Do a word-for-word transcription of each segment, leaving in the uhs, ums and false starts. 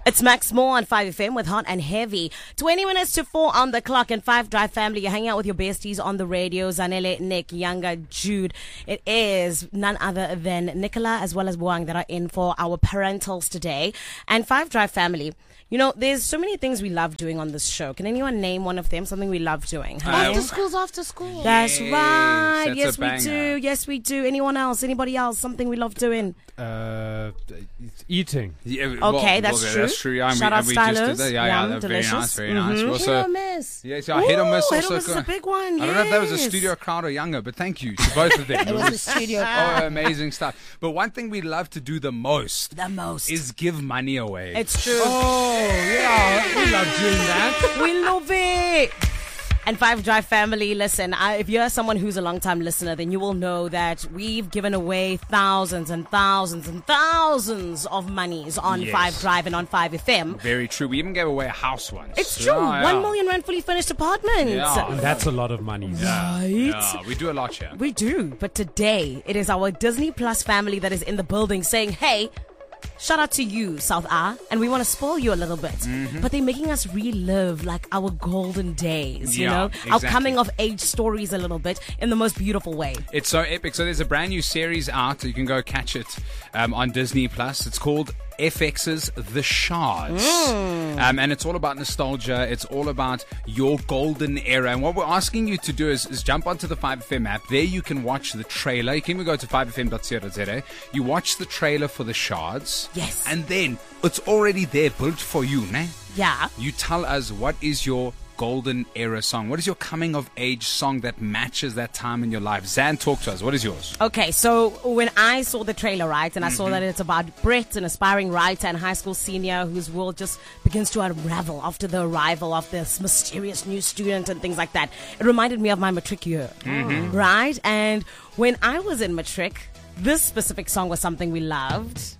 It's Max Moore on five F M with Hot and Heavy. twenty minutes to four on the clock, and five Drive family. You're hanging out with your besties on the radio. Zanele, Nick, Younger, Jude. It is none other than Nicola as well as Boang that are in for our parentals today. And five Drive family. You know, there's so many things we love doing on this show. Can anyone name one of them? Something we love doing? Huh? After school's after school. That's Yes, right. that's Yes, a we banger. do. Yes, we do. Anyone else? Anybody else? Something we love doing? Uh, it's eating. Yeah, well, Okay, that's well, true. That's true. Yeah, and Shout we, out and we just did Stylos. that. Yeah, Yum, yeah, very delicious. nice, very nice. Mhm. We also, Hit or miss. yes, yeah, hit or miss Ooh, also. hit or miss is go- a big one. I don't know if that was a yes. studio crowd or Younger, but thank you to both of them. It was a studio. Oh, amazing stuff. But one thing we love to do the most The most. is give money away. It's true. Oh, yeah. We love doing that. We love it. And Five Drive family, listen, I, if you're someone who's a long-time listener, then you will know that we've given away thousands and thousands and thousands of monies on Yes. Five Drive and on five F M. Very true. We even gave away a house once. It's true. Yeah, One yeah. million rand fully furnished apartment. Yeah. And that's a lot of money. Right? Yeah, we do a lot here. We do. But today, it is our Disney Plus family that is in the building saying, hey, shout out to you, South A, and we want to spoil you a little bit. Mm-hmm. But they're making us relive like our golden days, you Yeah, know? Our exactly. coming of age stories a little bit in the most beautiful way. It's so epic. So there's a brand new series out. You can go catch it um, on Disney Plus. It's called F X's The Shards. Um, and it's all about nostalgia. It's all about your golden era. And what we're asking you to do is, is jump onto the five F M app. There you can watch the trailer. You can even go to five f m dot co dot za. You watch the trailer for The Shards. Yes. And then it's already there built for you, ne? Yeah. You tell us what is your golden era song. What is your coming of age song that matches that time in your life? Zan, talk to us. What is yours? Okay, so when I saw the trailer, right, and I saw Mm-hmm. that it's about Brett, an aspiring writer and high school senior whose world just begins to unravel after the arrival of this mysterious new student and things like that, it reminded me of my matric year, Mm-hmm. right? And when I was in matric, this specific song was something we loved.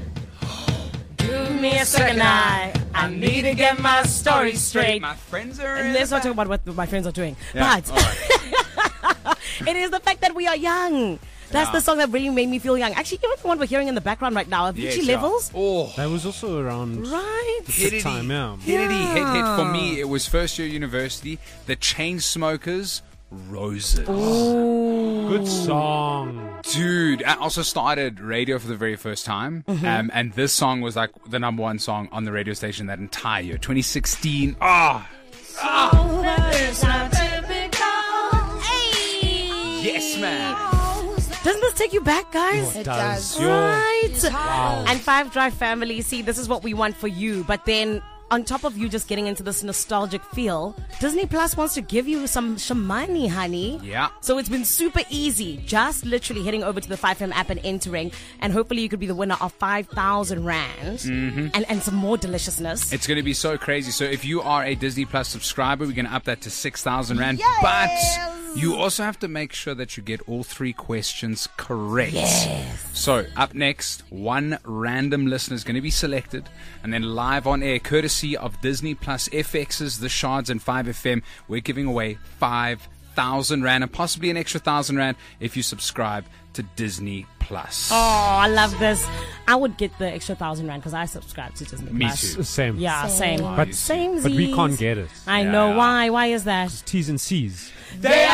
Give me a second eye. I need to get my story straight. My friends are And let's not talk about what my friends are doing. Yeah, But all right. it is the fact that we are young. That's Yeah. the song that really made me feel young. Actually, even the one we're hearing in the background right now, Avicii Yes, yeah. Levels. Oh, That was also around Right? the time, yeah. Hittity, hit, hit. For Yeah. me, it was first year university. The Chainsmokers, Roses. Good song. Dude, I also started radio for the very first time. Mm-hmm. Um, and this song was like the number one song on the radio station that entire year. twenty sixteen. Ah. Yes, man. Doesn't this take you back, guys? It does. Yo. Right. Wow. And Five Drive family, see, this is what we want for you. But then, on top of you just getting into this nostalgic feel, Disney Plus wants to give you some shamani, honey. Yeah. So it's been super easy. Just literally heading over to the five F M app and entering. And hopefully you could be the winner of five thousand rand. Mm-hmm. And, and some more deliciousness. It's going to be so crazy. So if you are a Disney Plus subscriber, we're going to up that to six thousand rand. But you also have to make sure that you get all three questions correct. Yes. So up next, one random listener is going to be selected and then live on air, courtesy of Disney Plus, F X's, The Shards and five F M. We're giving away five thousand rand and possibly an extra one thousand rand if you subscribe to Disney Plus. Oh, I love this. I would get the extra thousand rand because I subscribe to Disney Me Plus. too. Same. Yeah, same. Same. But, Same. but we can't get it. I Yeah, know yeah. why. Why is that? T's and C's. They